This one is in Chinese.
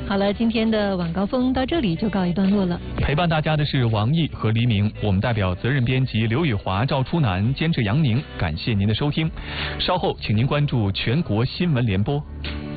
好了，今天的晚高峰到这里就告一段落了。 陪伴大家的是王毅和黎明，我们代表责任编辑刘宇华、赵初南，监制杨宁，感谢您的收听。稍后请您关注全国新闻联播。